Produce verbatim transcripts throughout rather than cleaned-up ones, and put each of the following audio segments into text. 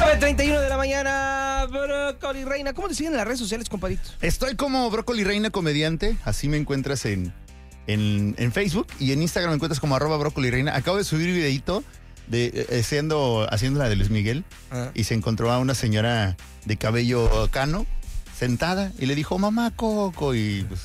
nueve treinta y uno de la mañana, Brócoli Reina. ¿Cómo te siguen en las redes sociales, compadrito? Estoy como Brócoli Reina Comediante. Así me encuentras en, en, en Facebook. Y en Instagram me encuentras como arroba Brócoli Reina. Acabo de subir un videito de, eh, siendo, haciendo la de Luis Miguel. Ah. Y se encontró a una señora de cabello cano sentada. Y le dijo, mamá Coco. Y pues...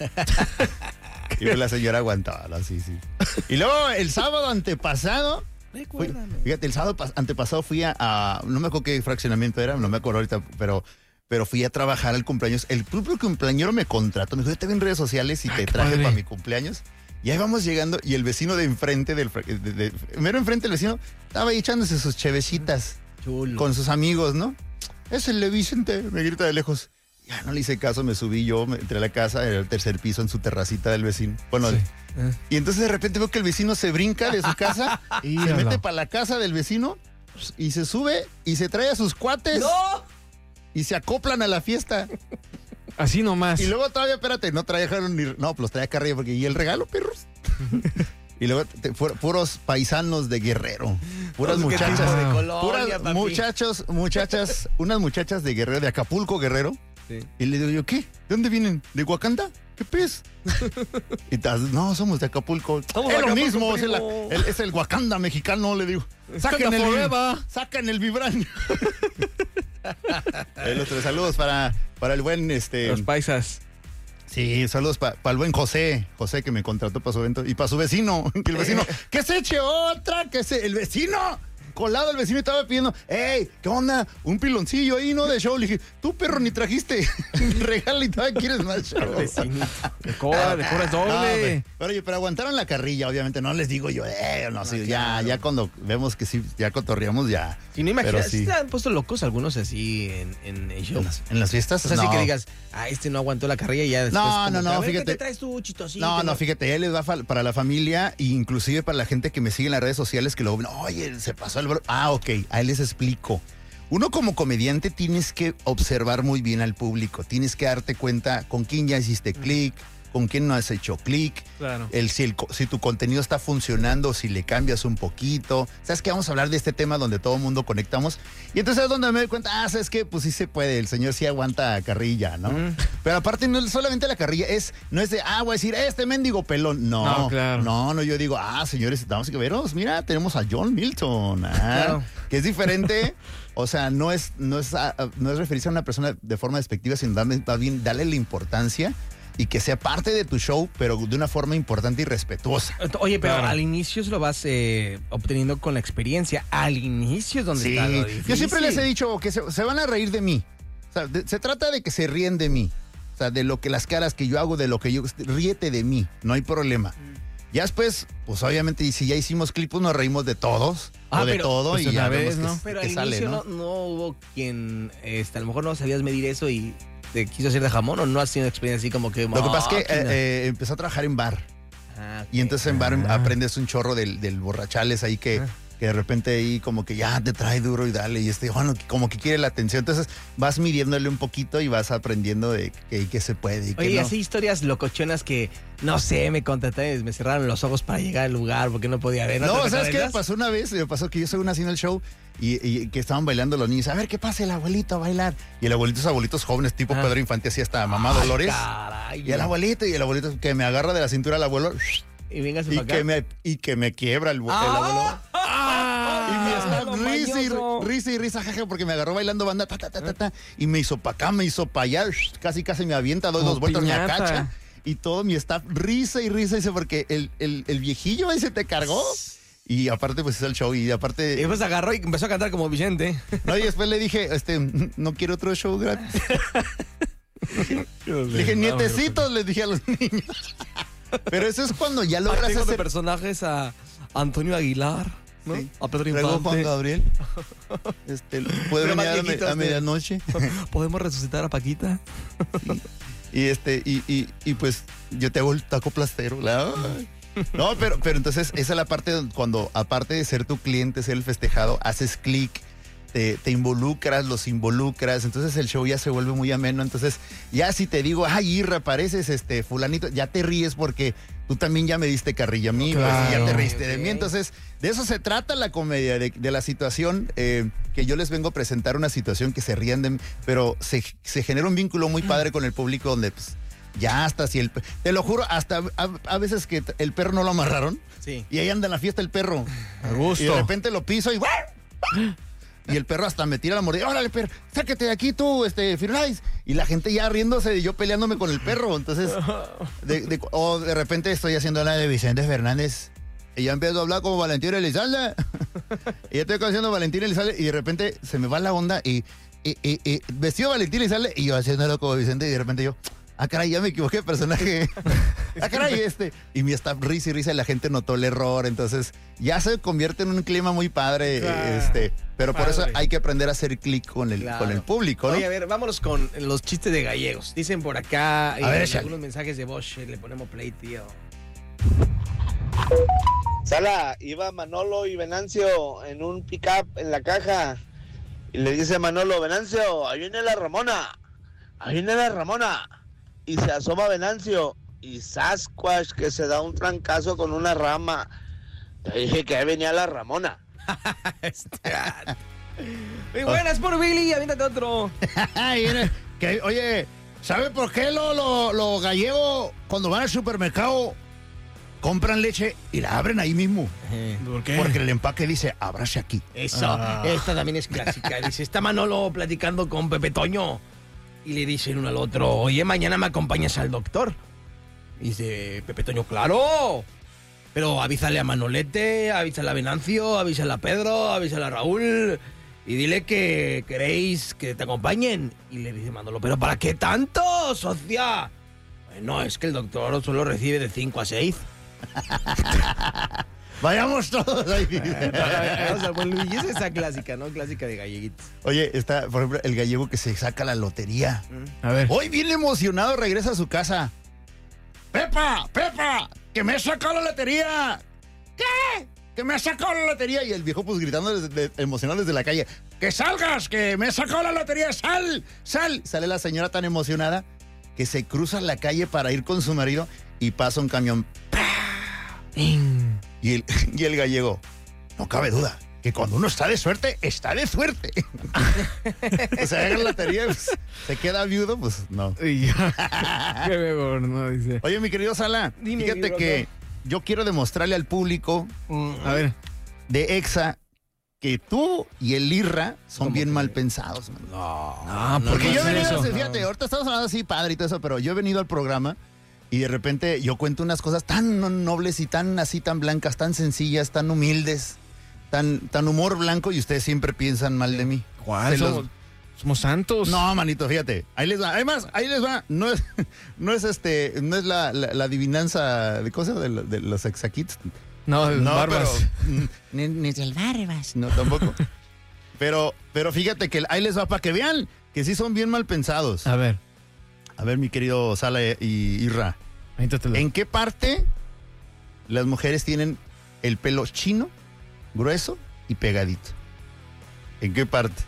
y pues la señora aguantaba, sí, sí. Y luego el sábado antepasado... Fui, fíjate, el sábado antepasado fui a, a, no me acuerdo qué fraccionamiento era, no me acuerdo ahorita, pero, pero fui a trabajar al cumpleaños. El propio cumpleañero me contrató, me dijo, yo te vi en redes sociales y ah, te traje padre. Para mi cumpleaños. Y ahí vamos llegando y el vecino de enfrente, del de, de, de, mero enfrente del vecino, estaba ahí echándose sus chevecitas Chulo. Con sus amigos, ¿no? Es el de Vicente, me grita de lejos. Ya no le hice caso, me subí yo, me entré a la casa, era el tercer piso en su terracita del vecino. Bueno, sí. eh. Y entonces de repente veo que el vecino se brinca de su casa, y se mete para la casa del vecino y se sube y se trae a sus cuates. ¡No! Y se acoplan a la fiesta. Así nomás. Y luego todavía, espérate, no trajeron ni... No, pues los traía acá arriba porque... ¿Y el regalo, perros? Y luego te, fu puros paisanos de Guerrero, puras muchachas de Colombia, puras papi. muchachos, muchachas, unas muchachas de Guerrero, de Acapulco, Guerrero. Sí. Y le digo yo, ¿qué? ¿De dónde vienen? ¿De Wakanda? ¿Qué pez? Y tal, no, somos de Acapulco. Somos es de lo Acapulco, mismo, es el, el, es el Wakanda mexicano, le digo. Saquen el, sacan el vibrante. Los tres saludos para, para el buen... este Los paisas. Sí, saludos para pa el buen José, José que me contrató para su evento y para su vecino, que el vecino, que se eche otra, que se, el vecino, colado el vecino estaba pidiendo, hey, ¿qué onda? Un piloncillo ahí, ¿no? De show. Le dije, tú perro ni trajiste regalo y todavía quieres más show. Vecinito, de cobra, de cobra doble. No, pero, pero, pero aguantaron la carrilla, obviamente, no les digo yo, eh, no, no sí, ya, ya cuando vemos que sí, ya cotorreamos, ya. Si no imaginas, sí. Se han puesto locos algunos así en, en el show. ¿En las, en las fiestas? O sea, no. así que digas, ah, este no aguantó la carrilla y ya después. No, no, no, fíjate. ¿Qué te traes tú, chitosito? No, no, fíjate, él les va para la familia e inclusive para la gente que me sigue en las redes sociales que luego, oye, se pasó el... Ah, ok, a él les explico. Uno como comediante tienes que observar muy bien al público, tienes que darte cuenta con quién ya hiciste clic, con quién no has hecho clic, claro. el, si, el, si tu contenido está funcionando, si le cambias un poquito. ¿Sabes qué? Vamos a hablar de este tema donde todo el mundo conectamos. Y entonces es donde me doy cuenta, ah, ¿sabes qué? Pues sí se puede, el señor sí aguanta carrilla, ¿no? Mm. Pero aparte no es solamente la carrilla, es, no es de, ah, voy a decir, este mendigo pelón. No, no, claro. no, no, yo digo, ah, señores, vamos a veros, mira, tenemos a John Milton, ah, claro. Que es diferente. O sea, no es, no, es, no es referirse a una persona de forma despectiva, sino darle, bien, darle la importancia y que sea parte de tu show, pero de una forma importante y respetuosa. Oye, pero claro. Al inicio lo vas eh, obteniendo con la experiencia. Al inicio es donde sí. está lo difícil. Yo siempre les he dicho que se, se van a reír de mí. O sea, de, se trata de que se ríen de mí. O sea, de lo que las caras que yo hago, de lo que yo... Ríete de mí, no hay problema. Mm. Ya después, pues obviamente, si ya hicimos clip, pues nos reímos de todos, ah, o de pero, todo, pues y ya vez, vemos ¿no? que, pero que al sale, inicio ¿no? No, no hubo quien, este, a lo mejor no sabías medir eso y te quiso hacer de jamón, o no has tenido experiencia así como que... Lo que pasa es que eh, eh, empezó a trabajar en bar, ah, okay. Y entonces en bar ah. aprendes un chorro del, del borrachales ahí que... Ah. que de repente ahí como que ya te trae duro y dale, y este, bueno, como que quiere la atención. Entonces vas midiéndole un poquito y vas aprendiendo de que, que se puede y que Oye, no. Así historias locochonas que, no sé, me contraté, me cerraron los ojos para llegar al lugar porque no podía ver. ¿No, no ¿sabes qué me pasó una vez? Me pasó que yo soy una así en el show y, y que estaban bailando los niños. A ver, ¿qué pasa el abuelito a bailar? Y el abuelito, esos abuelitos jóvenes, tipo ah. Pedro Infante, así hasta mamá Ay, Dolores. Caray, y el abuelito, y el abuelito que me agarra de la cintura al abuelo. Y venga y que me Y que me quiebra el, ah. el abuelo. Y me está risa y risa y risa, jaja, porque me agarró bailando banda, ta, ta, ta, ta, ta, y me hizo para acá, me hizo para allá, casi casi me avienta, doy dos vueltas, me acacha, y todo mi staff, risa y risa, dice, porque el, el, el viejillo ahí se te cargó. Y aparte, pues es el show, y aparte... Y pues agarró y empezó a cantar como Vicente. No, y después le dije, este, no quiero otro show gratis. Le dije, nietecitos, les dije a los niños. Pero eso es cuando ya logras hacer... de personajes a Antonio Aguilar, ¿no? Sí. A Pedro Infante. Luego Juan Gabriel. Este, ¿puede venir a, me, a medianoche? ¿Podemos resucitar a Paquita? Sí. Y este, y, y, y pues yo te hago el taco plastero. ¿La? No, pero, pero entonces esa es la parte cuando, aparte de ser tu cliente, ser el festejado, haces clic. Te, te involucras, los involucras, entonces el show ya se vuelve muy ameno. Entonces ya si te digo, ay, Irra, pareces este fulanito, ya te ríes porque tú también ya me diste carrilla a mí, Claro. pues, y ya te reíste de Ok. mí. Entonces, de eso se trata la comedia, de, de la situación, eh, que yo les vengo a presentar una situación que se rían de mí, pero se, se genera un vínculo muy padre con el público donde, pues, ya hasta si el... Te lo juro, hasta a, a veces que el perro no lo amarraron Sí. y ahí anda en la fiesta el perro. A gusto. Y de repente lo piso y... Y el perro hasta me tira la mordida. Órale, perro, sáquete de aquí tú, este, Firulais. Y la gente ya riéndose y yo peleándome con el perro. Entonces, de, de- o de repente estoy haciendo la de Vicente Fernández. Y ya empiezo a hablar como Valentín Elizalde. Y ya estoy haciendo Valentín Elizalde y de repente se me va la onda y, y, y- y vestido Valentín Elizalde y yo haciéndolo como Vicente y de repente yo... Ah, caray, ya me equivoqué de personaje. Ah, caray, este. Y mi está risa y risa y la gente notó el error. Entonces, ya se convierte en un clima muy padre. Claro. Este, pero por eso Padre. hay que aprender a hacer clic con el, Claro. con el público, ¿no? Oye, a ver, vámonos con los chistes de gallegos. Dicen por acá, eh, ver, échale. algunos mensajes de Bosch, eh, le ponemos play, tío. Sala, iba Manolo y Venancio en un pickup en la caja y le dice Manolo, Venancio, ahí viene la Ramona, ahí viene la Ramona. Y se asoma Venancio y Sasquatch que se da un trancazo con una rama. Te dije que ahí venía la Ramona. Muy buenas por Billy, aviéntate otro. Ay, viene, que, oye, ¿sabe por qué los lo, lo gallegos cuando van al supermercado compran leche y la abren ahí mismo? ¿Por qué? Porque el empaque dice, ábrase aquí. Eso, Ah. esta también es clásica. Dice, está Manolo platicando con Pepe Toño. Y le dicen uno al otro, oye, mañana me acompañas al doctor. Y dice Pepe Toño, claro. Pero avísale a Manolete, avísale a Venancio, avísale a Pedro, avísale a Raúl. Y dile que queréis que te acompañen. Y le dice Manolo, ¿pero para qué tanto, socia? Bueno, es que el doctor solo recibe de cinco a seis. Vayamos todos ahí. O sea, buen Luigi, es esa clásica, ¿no? Clásica de galleguitos. Oye, está, por ejemplo, el gallego que se saca la lotería. A ver. Hoy bien emocionado regresa a su casa. ¡Pepa! ¡Pepa! ¡Que me he sacado la lotería! ¿Qué? ¡Que me he sacado la lotería! Y el viejo pues gritando desde, de- emocionado desde la calle. ¡Que salgas! ¡Que me he sacado la lotería! ¡Sal! ¡Sal! Sale la señora tan emocionada que se cruza la calle para ir con su marido y pasa un camión. Y el, y el gallego, no cabe duda, que cuando uno está de suerte, está de suerte. O sea, haga la lotería, pues, se queda viudo, pues no. Y ya. Qué mejor, ¿no? Dice. Oye, mi querido Sala, Dime, fíjate mi que yo quiero demostrarle al público A ver. de EXA que tú y el Irra son ¿Cómo bien que? mal pensados, man. Ah, no, Porque no yo he hacer venido, eso. fíjate, ahorita estamos hablando así, padre y todo eso, pero yo he venido al programa y de repente yo cuento unas cosas tan nobles y tan así, tan blancas, tan sencillas, tan humildes, tan, tan humor blanco y ustedes siempre piensan mal de mí. ¿Cuál? Se los- Somos, somos santos. No, manito, fíjate, ahí les va. Además, ahí les va. No es, no es este, no es la, la, la adivinanza de cosas de, lo- de los exakits. No, No, barbas. pero mm, ni, ni del barbas. No, tampoco. Pero, pero fíjate que ahí les va para que vean que sí son bien mal pensados. A ver. A ver, mi querido Sala y Irra, Aviéntatelo. ¿en qué parte las mujeres tienen el pelo chino, grueso y pegadito? ¿En qué parte?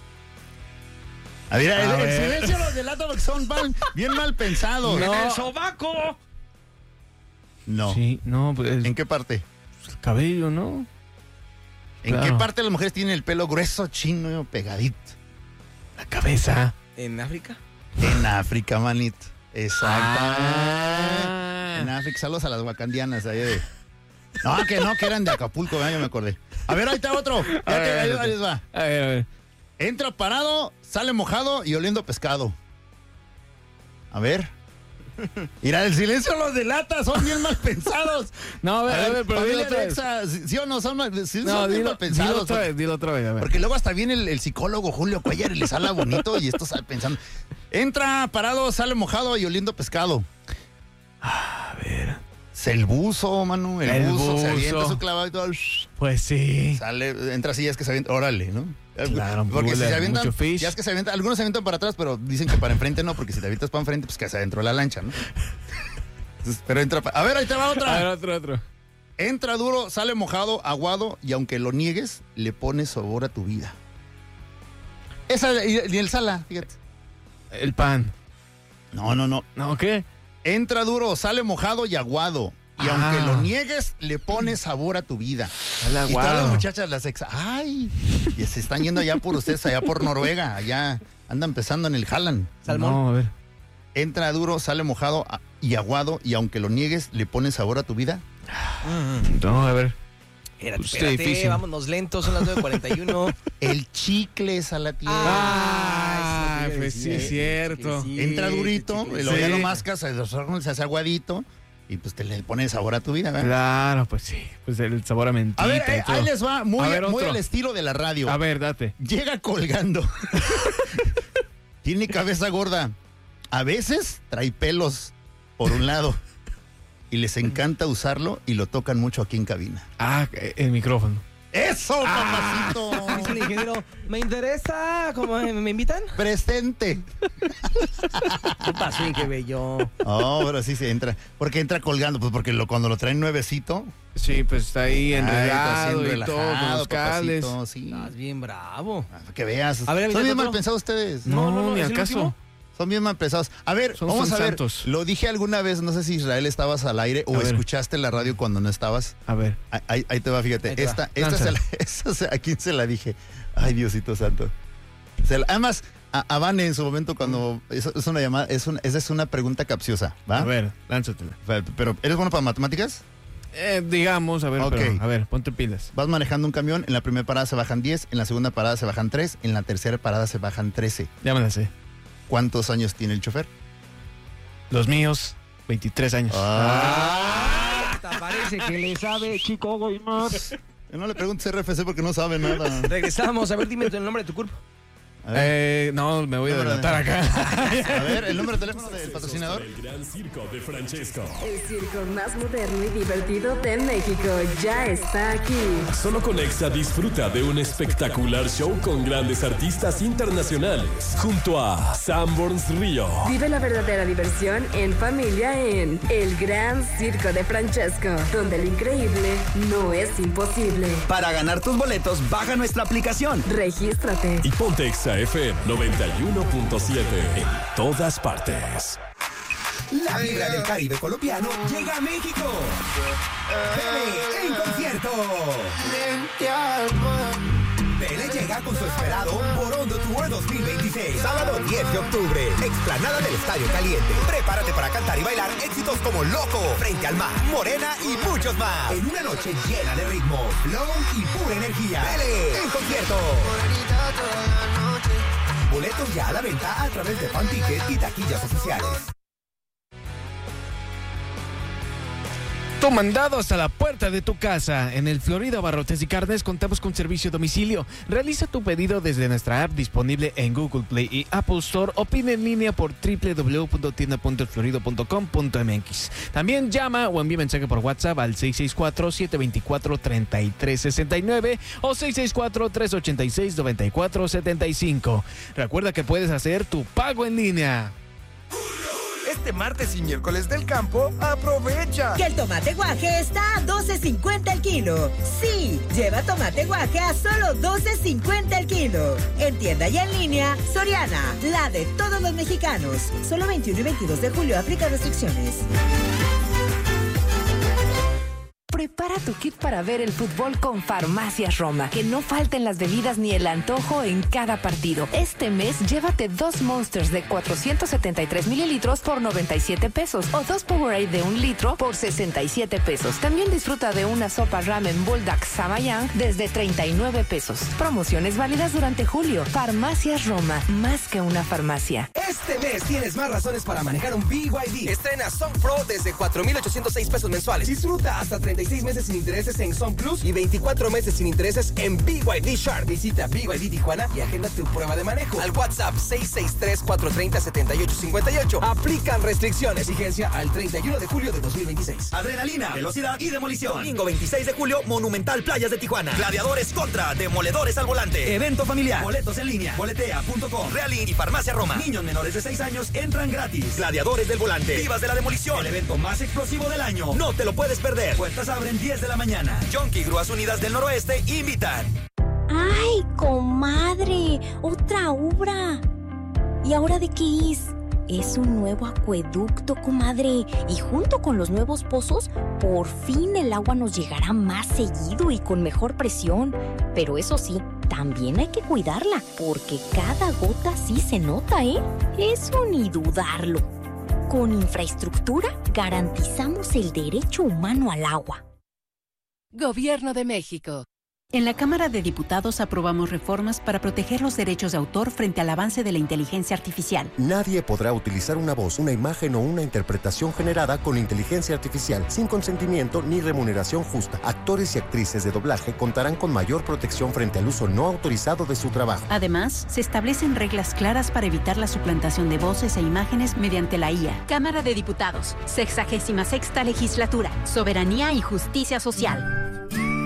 A ver, A el, el ver. silencio los delata porque son mal- bien mal pensados. No. ¡En el sobaco! No. Sí, no, pues ¿En qué parte? el cabello, ¿no? ¿En Claro. qué parte las mujeres tienen el pelo grueso, chino, pegadito? La cabeza. ¿En África? En África, manito. Exactamente. Ah. En África, saludos a las wakandianas ahí de... No, que no, que eran de Acapulco, ¿verdad? Yo me acordé. A ver, ahí está otro. Fíjate, A ver, ahí, otro. ahí les va. A ver, a ver. Entra parado, sale mojado y oliendo pescado. A ver. Mira, el silencio los delata, son bien mal pensados. No, a ver, a ver, pero familia dilo otra de vez. Exa, ¿sí, sí o no? Son, mal- sí, No, son bien dilo, mal pensados. dilo otra porque- vez, dilo otra vez, a ver. Porque luego hasta viene el, el psicólogo Julio Cuellar y les habla bonito y esto sale pensando. Entra parado, sale mojado y oliendo pescado. A ver. Es el buzo, mano. El, El buzo, se buzo. avienta su clavado y todo. shh, Pues sí. Sale, entra así, ya es que se avienta. Órale, ¿no? Claro, porque si huele se a avientan, mucho fish. ya es que se avientan, algunos se avientan para atrás, pero dicen que para enfrente no, porque si te avientas para enfrente, pues que se adentro de la lancha, ¿no? Entonces, pero entra. pa- A ver, ahí te va A ver, otra. otro, otro. Entra duro, sale mojado, aguado, y aunque lo niegues, le pones sabor a tu vida. Esa, y, y el Sala, fíjate. El pan. No, no, no. No, ¿qué? Entra duro, sale mojado y aguado, y Ah. aunque lo niegues, le pones sabor a tu vida. Ala, y todas guau. las muchachas, las ex, ay, y se están yendo allá por ustedes, allá por Noruega, allá andan empezando en el Halland. Salmón. No, a ver. Entra duro, sale mojado a- y aguado, y aunque lo niegues, le pones sabor a tu vida. No, a ver. Espérate, Está espérate, difícil. vámonos lentos, son las nueve cuarenta y uno. El chicle salatiel. Ah, eso te iba a pues sí, decir. es cierto. Sí, Entra sí, durito, chicle, y luego ya sí. lo mascas, se se hace aguadito, y pues te le pones sabor a tu vida, ¿verdad? Claro, pues sí. Pues el sabor a mentita A ver, y eh, todo. ahí les va, muy, A ver, muy otro. al estilo de la radio. A ver, date. Llega colgando. Tiene cabeza gorda. A veces trae pelos por un lado. Y les encanta usarlo y lo tocan mucho aquí en cabina. Ah, el micrófono. ¡Eso, papacito! Dice el ingeniero, me interesa, ¿cómo me, me invitan? ¡Presente! ¿Qué pasó, qué bello? Oh, pero sí se entra. ¿Por qué entra colgando? Pues porque lo, cuando lo traen nuevecito. Sí, pues está ahí ay, está enredado así y todo con relajado, los cables. papacito, sí. Estás bien bravo. Ah, que veas. A ver, Son avítate bien otro. mal pensados ustedes. No, No, no, no, ni ¿es al el caso. último? Son bien mal pensados. A ver, Son- vamos son a ver. santos. Lo dije alguna vez, no sé si Israel estabas al aire o A ver. escuchaste la radio cuando no estabas. A ver. Ahí- Ahí, ahí te va, fíjate. Ahí te esta, va. esta se Lánzala. la, esta se- ¿a quién se la dije? Ay, Diosito Santo. Se la- además, a, a Vane en su momento cuando... Es, es una llamada, es una, esa es una pregunta capciosa, ¿va? A ver, lánzatela. Pero, ¿eres bueno para matemáticas? Eh, digamos, a ver, Ok. pero, a ver, ponte pilas. Vas manejando un camión, en la primera parada se bajan diez, en la segunda parada se bajan tres, en la tercera parada se bajan trece. Ya me la sé. ¿Cuántos años tiene el chofer? Los míos, veintitrés años. Ah. Hasta parece que le sabe, chico, y más. No le preguntes R F C porque no sabe nada. Regresamos, a ver, dime el nombre de tu cuerpo. A ver, Eh, no, me voy a Número de- adelantar acá. a ver, el número de teléfono del patrocinador. El gran circo de Francesco. El circo más moderno y divertido de México ya está aquí. Solo con Exa disfruta de un espectacular show con grandes artistas internacionales. Junto a Sanborns Río, Vive la verdadera diversión en familia en El Gran Circo de Francesco, donde lo increíble no es imposible. Para ganar tus boletos, baja nuestra aplicación. Regístrate. y ponte Exa F M noventa y uno punto siete en todas partes. La vibra del Caribe colombiano llega a México. Pele en concierto. Pele llega con su esperado Borondo Tour dos mil veintiséis. Sábado diez de octubre. Explanada del Estadio Caliente. Prepárate para cantar y bailar éxitos como Loco, Frente al Mar, Morena y muchos más. En una noche llena de ritmo, flow y pura energía. Pele en concierto. Boletos ya a la venta a través de Fan Ticket y taquillas oficiales. Tu mandado hasta la puerta de tu casa. En el Florida Barrotes y Carnes contamos con servicio a domicilio. Realiza tu pedido desde nuestra app disponible en Google Play y Apple Store o pide en línea por doble u doble u doble u punto tienda punto el florido punto com punto m x. También llama o envía mensaje por WhatsApp al seis seis cuatro, siete dos cuatro, tres tres seis nueve o seis seis cuatro, tres ocho seis, nueve cuatro siete cinco. Recuerda que puedes hacer tu pago en línea. Este martes y miércoles del campo, aprovecha. Que el tomate guaje está a doce cincuenta el kilo. Sí, lleva tomate guaje a solo doce cincuenta el kilo. En tienda y en línea, Soriana, la de todos los mexicanos. Solo veintiuno y veintidós de julio, aplica restricciones. Prepara tu kit para ver el fútbol con Farmacias Roma. Que no falten las bebidas ni el antojo en cada partido. Este mes, llévate dos Monsters de cuatrocientos setenta y tres mililitros por noventa y siete pesos o dos Powerade de un litro por sesenta y siete pesos. También disfruta de una sopa ramen Bulldog Samayang desde treinta y nueve pesos. Promociones válidas durante julio. Farmacias Roma, más que una farmacia. Este mes tienes más razones para manejar un B Y D. Estrena Song Pro desde cuatro mil ochocientos seis pesos mensuales. Disfruta hasta treinta y seis meses sin intereses en Song Plus y veinticuatro meses sin intereses en B Y D Shark. Visita B Y D Tijuana y agenda tu prueba de manejo. Al WhatsApp seis seis tres, cuatro tres cero, siete ocho cinco ocho. Aplican restricciones. Vigencia al treinta y uno de julio de dos mil veintiséis. Adrenalina, velocidad y demolición. Domingo veintiséis de julio, Monumental Playas de Tijuana. Gladiadores contra Demoledores al volante. Evento familiar. Boletos en línea. Boletea punto com. Realin y Farmacia Roma. Niños menores de seis años entran gratis. Gladiadores del volante. Divas de la demolición. El evento más explosivo del año. No te lo puedes perder. Puertas abren diez de la mañana. Yonki y Grúas Unidas del Noroeste invitan. ¡Ay, comadre! ¡Otra obra! ¿Y ahora de qué es? Es un nuevo acueducto, comadre. Y junto con los nuevos pozos, por fin el agua nos llegará más seguido y con mejor presión. Pero eso sí, también hay que cuidarla, porque cada gota sí se nota, ¿eh? Eso ni dudarlo. Con infraestructura, garantizamos el derecho humano al agua. Gobierno de México. En la Cámara de Diputados aprobamos reformas para proteger los derechos de autor frente al avance de la inteligencia artificial. Nadie podrá utilizar una voz, una imagen o una interpretación generada con inteligencia artificial sin consentimiento ni remuneración justa. Actores y actrices de doblaje contarán con mayor protección frente al uso no autorizado de su trabajo. Además, se establecen reglas claras para evitar la suplantación de voces e imágenes mediante la I A. Cámara de Diputados, sexagésima sexta legislatura, Soberanía y Justicia Social.